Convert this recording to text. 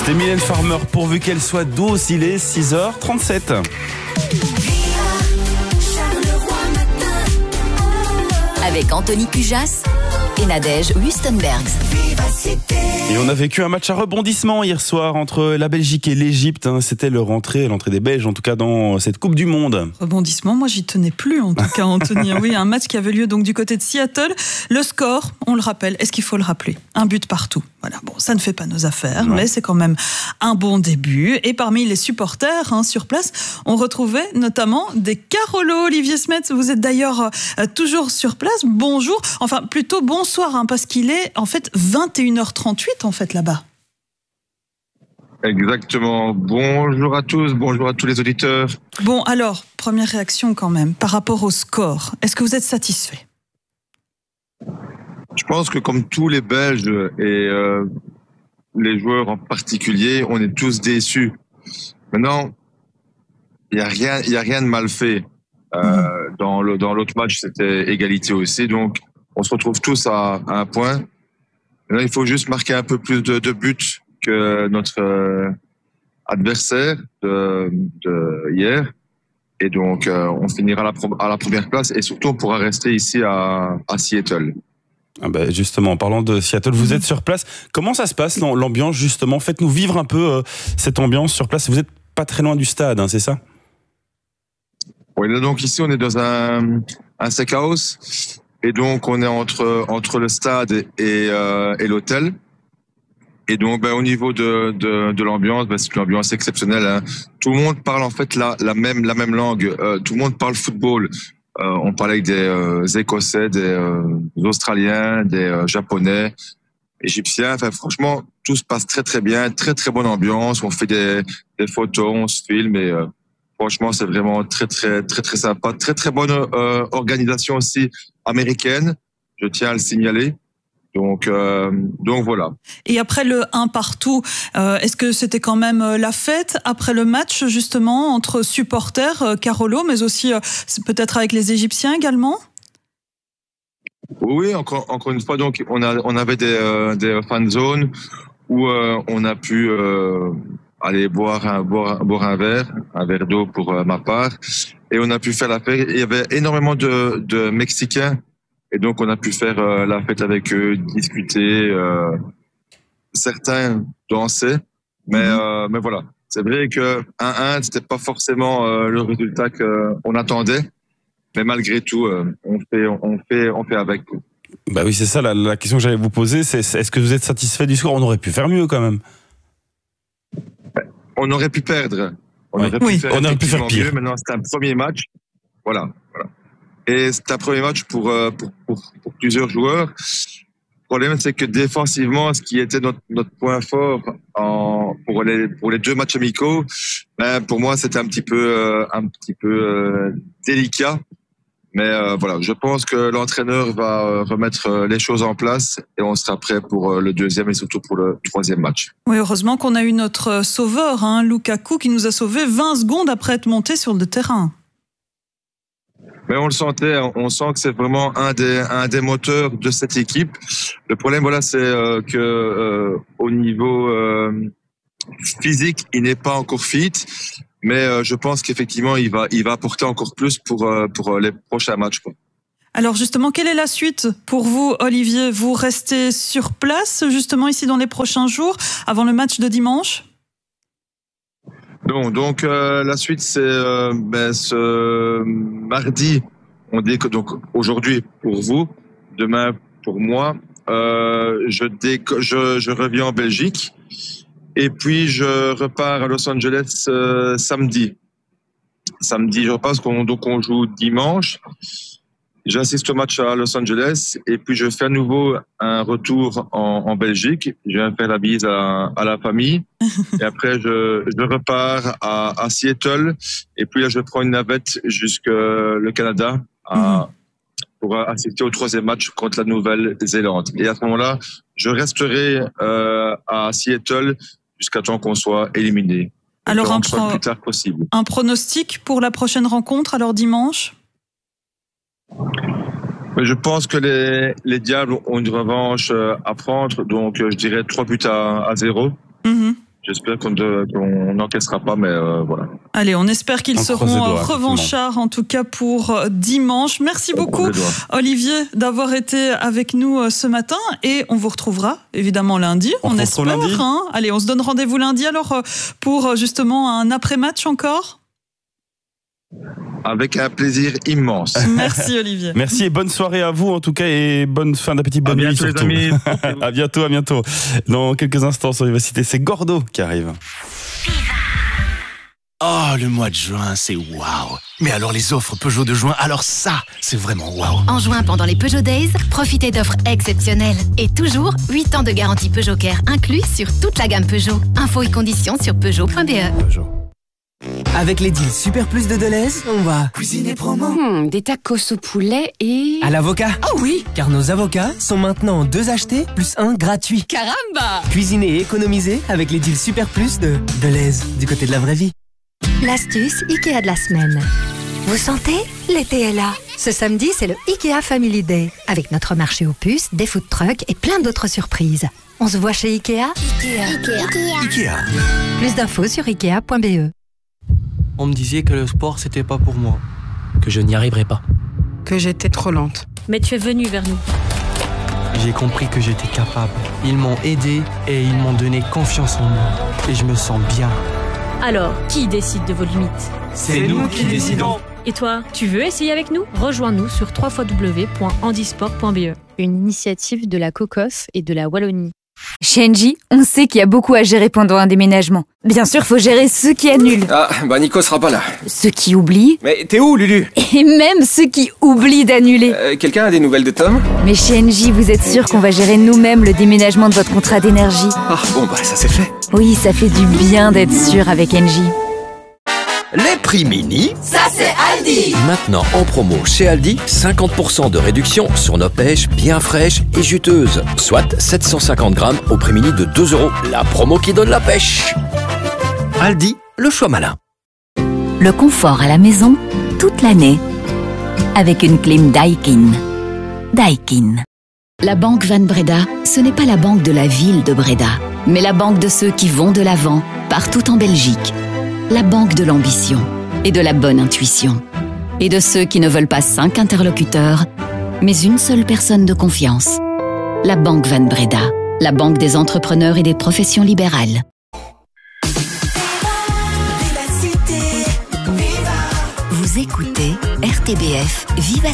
C'est Mylène Farmer, pourvu qu'elle soit douce, il est 6h37. Avec Anthony Pujas et Nadège Wustenbergs. Et on a vécu un match à rebondissement hier soir entre la Belgique et l'Égypte. C'était l'entrée des Belges, en tout cas dans cette Coupe du Monde. Rebondissement, moi j'y tenais plus en tout cas, Anthony. Oui, un match qui avait lieu donc du côté de Seattle. Le score, on le rappelle, est-ce qu'il faut le rappeler? Un but partout. Voilà, bon, ça ne fait pas nos affaires, mais c'est quand même un bon début. Et parmi les supporters sur place, on retrouvait notamment des Carolos. Olivier Smets, vous êtes d'ailleurs toujours sur place. Bonjour, enfin plutôt bonsoir, parce qu'il est en fait 21h38 en fait là-bas. Exactement. Bonjour à tous, bonjour à tous les auditeurs. Bon, alors, première réaction quand même, par rapport au score, est-ce que vous êtes satisfait? Je pense que comme tous les Belges et les joueurs en particulier, on est tous déçus. Maintenant, il y a rien de mal fait. Dans l'autre match, c'était égalité aussi, donc on se retrouve tous à un point. Maintenant, il faut juste marquer un peu plus de buts que notre adversaire de hier. Et donc, on finira à la première place et surtout, on pourra rester ici à Seattle. Ah ben justement, en parlant de Seattle, vous êtes sur place. Comment ça se passe, l'ambiance, justement? Faites-nous vivre un peu cette ambiance sur place. Vous n'êtes pas très loin du stade, c'est ça? Oui, donc ici, on est dans un steakhouse. Et donc, on est entre le stade et l'hôtel. Et donc, au niveau de l'ambiance, c'est une ambiance exceptionnelle. Tout le monde parle en fait la même langue. Tout le monde parle football. On parlait avec des Écossais, des Australiens, des Japonais, Égyptiens. Enfin, franchement, tout se passe très très bien, très très bonne ambiance. On fait des photos, on se filme et franchement, c'est vraiment très très très très sympa. Très très bonne organisation aussi américaine. Je tiens à le signaler. Donc voilà. Et après le 1 partout, est-ce que c'était quand même la fête après le match justement entre supporters Carolos, mais aussi peut-être avec les Égyptiens également? Oui, encore une fois, donc on avait des fan zones où on a pu aller boire un verre d'eau pour ma part, et on a pu faire la fête. Il y avait énormément de Mexicains. Et donc, on a pu faire la fête avec eux, discuter. Certains dansaient. Mais voilà. C'est vrai que 1-1, c'était pas forcément le résultat qu'on attendait. Mais malgré tout, on fait avec. Bah oui, c'est ça la question que j'allais vous poser. C'est est-ce que vous êtes satisfait du score? On aurait pu faire mieux quand même. On aurait pu perdre. On aurait pu faire pire. Mieux. Maintenant, c'était un premier match. Voilà. Et c'est un premier match pour plusieurs joueurs. Le problème, c'est que défensivement, ce qui était notre point fort pour les deux matchs amicaux, pour moi, c'était un petit peu délicat. Mais voilà, je pense que l'entraîneur va remettre les choses en place et on sera prêt pour le deuxième et surtout pour le troisième match. Oui, heureusement qu'on a eu notre sauveur, Lukaku, qui nous a sauvés 20 secondes après être monté sur le terrain. Mais on le sentait, on sent que c'est vraiment un des moteurs de cette équipe. Le problème, voilà, c'est que au niveau physique, il n'est pas encore fit, mais je pense qu'effectivement, il va apporter encore plus pour les prochains matchs, quoi. Alors justement, quelle est la suite pour vous, Olivier? Vous restez sur place justement ici dans les prochains jours, avant le match de dimanche? Non, donc la suite, c'est ce mardi. On dit que donc aujourd'hui pour vous, demain pour moi, je reviens en Belgique et puis je repars à Los Angeles samedi. Samedi, je repars, donc on joue dimanche. J'assiste au match à Los Angeles et puis je fais à nouveau un retour en Belgique. Je viens faire la bise à la famille et après je repars à Seattle et puis là je prends une navette jusqu'au le Canada pour assister au troisième match contre la Nouvelle-Zélande. Et à ce moment-là, je resterai à Seattle jusqu'à temps qu'on soit éliminé. Alors le plus tard possible. Un pronostic pour la prochaine rencontre alors dimanche? Je pense que les Diables ont une revanche à prendre, donc je dirais 3 buts à 0. J'espère qu'on n'encaissera pas, mais voilà. Allez, on espère qu'ils On seront croise les doigts, revanchards, en tout cas pour dimanche. Merci beaucoup, Olivier, d'avoir été avec nous ce matin. Et on vous retrouvera évidemment lundi, on espère. Lundi. Hein. Allez, on se donne rendez-vous lundi alors pour justement un après-match encore. Avec un plaisir immense. Merci Olivier. Merci et bonne soirée à vous en tout cas et bonne fin d'appétit, bonne nuit surtout. Les amis. À bientôt. Dans quelques instants sur Vivacité, c'est Gordo qui arrive. Oh, le mois de juin, c'est waouh. Mais alors les offres Peugeot de juin, alors ça, c'est vraiment waouh. En juin, pendant les Peugeot Days, profitez d'offres exceptionnelles. Et toujours 8 ans de garantie Peugeot Care inclus sur toute la gamme Peugeot. Infos et conditions sur Peugeot.be. Peugeot. Avec les deals Super Plus de Deleuze, on va cuisiner promo. Des tacos au poulet et... à l'avocat. Oh oui. Car nos avocats sont maintenant 2 achetés plus 1 gratuit. Caramba. Cuisiner et économiser avec les deals Super Plus de Deleuze, du côté de la vraie vie. L'astuce Ikea de la semaine. Vous sentez? L'été est là. Ce samedi, c'est le Ikea Family Day. Avec notre marché aux puces, des food trucks et plein d'autres surprises. On se voit chez Ikea? Ikea. Plus d'infos sur Ikea.be. On me disait que le sport, c'était pas pour moi. Que je n'y arriverais pas. Que j'étais trop lente. Mais tu es venu vers nous. J'ai compris que j'étais capable. Ils m'ont aidé et ils m'ont donné confiance en moi. Et je me sens bien. Alors, qui décide de vos limites? C'est nous qui décidons. Et toi, tu veux essayer avec nous? Rejoins-nous sur www.handisport.be. Une initiative de la COCOF et de la Wallonie. Chez Engie, on sait qu'il y a beaucoup à gérer pendant un déménagement. Bien sûr, faut gérer ceux qui annulent. Ah, bah Nico sera pas là. Ceux qui oublient. Mais t'es où, Lulu? Et même ceux qui oublient d'annuler. Quelqu'un a des nouvelles de Tom? Mais chez Engie, vous êtes sûr qu'on va gérer nous-mêmes le déménagement de votre contrat d'énergie? Ah, bon bah ça c'est fait. Oui, ça fait du bien d'être sûr avec Engie. Les prix mini, ça c'est Aldi. Maintenant en promo chez Aldi, 50% de réduction sur nos pêches bien fraîches et juteuses. Soit 750 grammes au prix mini de 2 €. La promo qui donne la pêche. Aldi, le choix malin. Le confort à la maison, toute l'année. Avec une clim Daikin. Daikin. La banque Van Breda, ce n'est pas la banque de la ville de Breda, mais la banque de ceux qui vont de l'avant, partout en Belgique. La banque de l'ambition et de la bonne intuition. Et de ceux qui ne veulent pas 5 interlocuteurs, mais une seule personne de confiance. La banque Van Breda, la banque des entrepreneurs et des professions libérales. Vous écoutez RTBF Viva